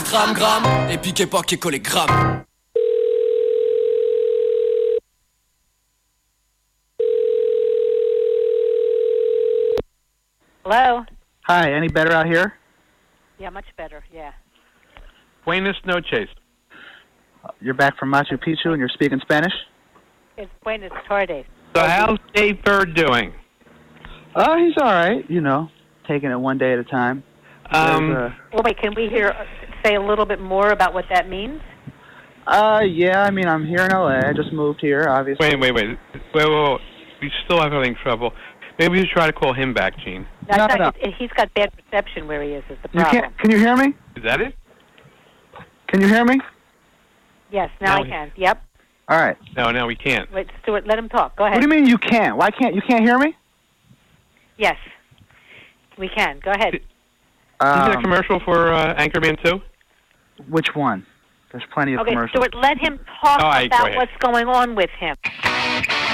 Gram gram, et piquez pas qui collé gram. Hello? Hi, any better out here? Yeah, much better, yeah. Buenas noches. You're back from Machu Picchu and you're speaking Spanish? It's Buenas tardes. So how's Dave Bird doing? He's all right, you know, taking it one day at a time. Well, wait, can we say a little bit more about what that means? Yeah, I mean, I'm here in L.A. I just moved here, obviously. Wait. We still have having trouble. Maybe we should try to call him back, Gene. No. No. He's got bad reception where he is the You problem. can you hear me? Is that it? Can you hear me? Yes, now No, I can. Yep. All right. No, we can't. Wait, Stuart, let him talk. Go ahead. What do you mean you can't? Why can't you hear me? Yes, we can. Go ahead. Is there a commercial for Anchorman 2? Which one? There's plenty of Okay, commercials. Stuart, let him talk All right, go about ahead. what's going on with him.